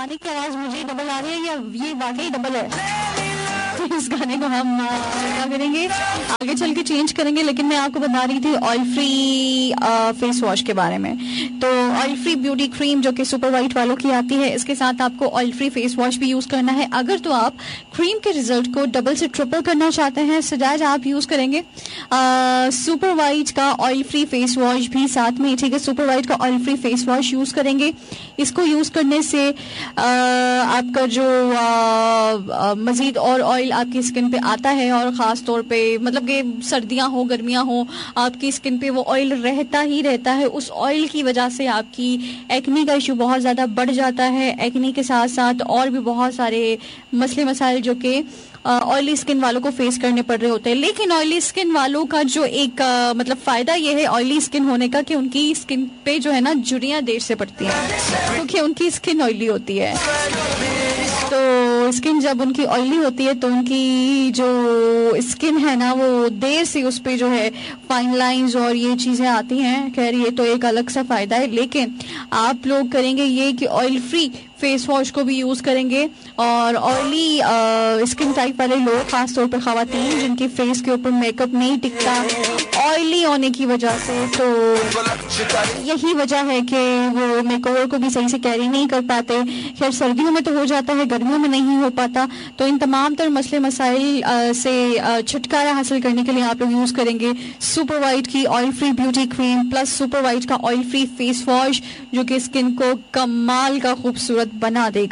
गाने की आवाज मुझे डबल आ रही है या ये वाकई डबल है? तो इस गाने को हम क्या करेंगे, आगे चल के चेंज करेंगे। लेकिन मैं आपको बता रही थी ऑयल फ्री फेस वॉश के बारे में। तो ऑयल फ्री ब्यूटी क्रीम जो कि सुपर वाइट वालों की आती है, इसके साथ आपको ऑयल फ्री फेस वॉश भी यूज करना है। अगर तो आप क्रीम के रिजल्ट को डबल से ट्रिपल करना चाहते हैं, सजाज आप यूज करेंगे सुपर वाइट का ऑयल फ्री फेस वॉश भी साथ में, ठीक है। सुपर वाइट का oil free face wash use करेंगे। इसको यूज करने से आपका जो मजीद और ऑयल आपकी स्किन पे आता है, और खास तौर पे मतलब कि सर्दियां हो गर्मियां हो, आपकी स्किन पे वो ऑयल रहता ही रहता है। उस ऑयल की वजह से आपकी एक्ने का इशू बहुत ज्यादा बढ़ जाता है। एक्ने के साथ साथ और भी बहुत सारे मसले मसाइल जो कि ऑयली स्किन वालों को फेस करने पड़ रहे होते हैं। लेकिन ऑयली स्किन वालों का जो एक मतलब फायदा ये है ऑयली स्किन होने का कि उनकी स्किन पे जो है ना झुर्रियां देर से पड़ती हैं, क्योंकि उनकी स्किन ऑयली होती है। तो स्किन जब उनकी ऑयली होती है तो उनकी जो स्किन है ना वो देर से उस पे जो है फाइन लाइंस और ये चीजें आती हैं। खैर ये तो एक अलग सा फायदा है। लेकिन आप लोग करेंगे ये कि ऑयल फ्री फेस वॉश को भी यूज करेंगे, और ऑयली स्किन टाइप वाले लोग, खासतौर पर खवातीन जिनके फेस के ऊपर मेकअप नहीं टिकता ऑयली होने की वजह से, तो यही वजह है कि वो मेकओवर को भी सही से कैरी नहीं कर पाते। खैर सर्दियों में तो हो जाता है, गर्मियों में नहीं हो पाता। तो इन तमाम तर मसले मसाइल से छुटकारा हासिल करने के लिए आप लोग यूज करेंगे सुपर वाइट की oil free beauty cream plus super white का ऑयल फ्री फेस वॉश, जो कि स्किन को कमाल का खूबसूरत बना देगा।